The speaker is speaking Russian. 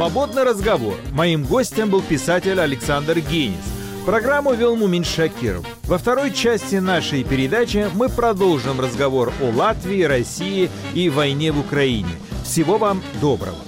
«Свободный разговор». Моим гостем был писатель Александр Генис. Программу вел Мумин Шакиров. Во второй части нашей передачи мы продолжим разговор о Латвии, России и войне в Украине. Всего вам доброго.